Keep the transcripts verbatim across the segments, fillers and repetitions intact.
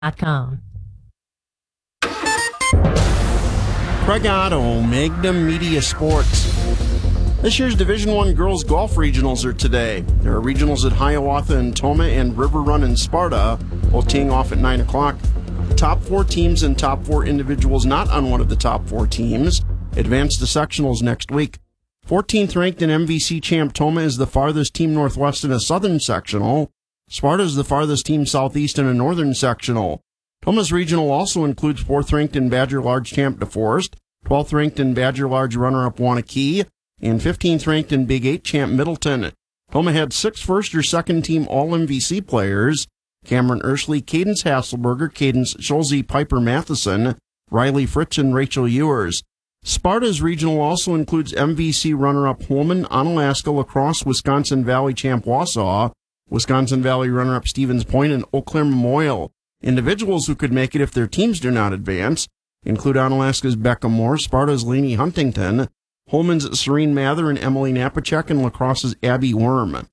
dot com. Craig Otto, Magnum Media Sports. This year's Division One Girls Golf Regionals are today. There are regionals at Hiawatha and Toma and River Run in Sparta, both teeing off at nine o'clock. Top four teams and top four individuals not on one of the top four teams advance to sectionals next week. fourteenth ranked and M V C champ Toma is the farthest team northwest in a southern sectional. Sparta is the farthest team southeast in a northern sectional. Toma's regional also includes fourth ranked and Badger Large champ DeForest, twelfth ranked and Badger Large runner-up Waunakee, and fifteenth ranked and Big Eight champ Middleton. Toma had six first or second team all M V C players: Cameron Ursley, Cadence Hasselberger, Cadence Schulze, Piper Matheson, Riley Fritz, and Rachel Ewers. Sparta's regional also includes M V C runner-up Holman, Onalaska, Lacrosse, Wisconsin Valley champ Wausau, Wisconsin Valley runner-up Stevens Point, and Eau Claire Memorial. Individuals who could make it if their teams do not advance include Onalaska's Becca Moore, Sparta's Lainey Huntington, Holman's Serene Mather and Emily Napachek, and Lacrosse's Abby Worm.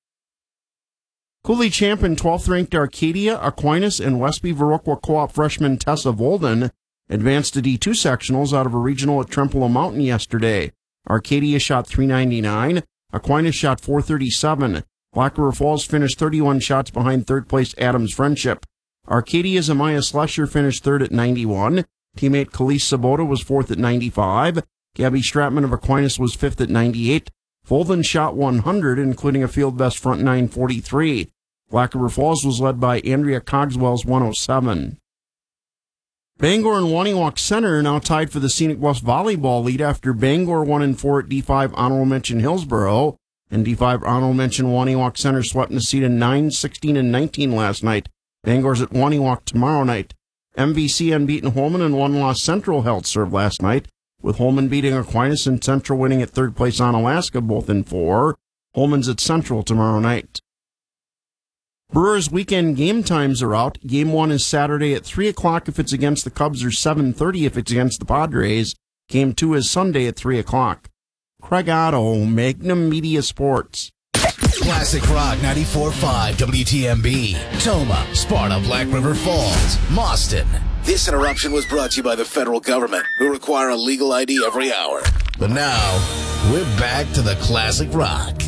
Cooley champ and twelfth ranked Arcadia, Aquinas, and Westby Viroqua Co-op freshman Tessa Volden advanced to D two sectionals out of a regional at Trempealeau Mountain yesterday. Arcadia shot three ninety-nine, Aquinas shot four thirty-seven. Black River Falls finished thirty-one shots behind third place Adams Friendship. Arcadia's Amaya Slusher finished third at ninety-one. Teammate Khalees Sabota was fourth at ninety-five. Gabby Stratman of Aquinas was fifth at ninety-eight. Volden shot one hundred, including a field best front nine forty-three. Black River Falls was led by Andrea Cogswell's one oh seven. Bangor and Waniwak Center are now tied for the Scenic West volleyball lead after Bangor won in four at D five Honorable Mention Hillsboro, and D five Honorable Mention Waniwak Center swept Necedah nine sixteen and nineteen last night. Bangor's at Waniwak tomorrow night. M V C unbeaten Holman and one-loss Central held serve last night, with Holman beating Aquinas and Central winning at third place Onalaska, both in four. Holman's at Central tomorrow night. Brewers' weekend game times are out. Game one is Saturday at three o'clock if it's against the Cubs, or seven thirty if it's against the Padres. Game two is Sunday at three o'clock. Craig Otto, Magnum Media Sports. Classic Rock ninety-four point five W T M B. Toma, Sparta, Black River Falls, Mauston. This interruption was brought to you by the federal government, who require a legal I D every hour. But now, we're back to the Classic Rock.